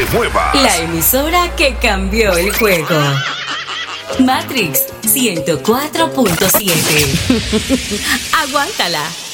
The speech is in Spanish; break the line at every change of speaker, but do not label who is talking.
muevas.
La emisora que cambió el juego. Matrix 104.7. Aguántala.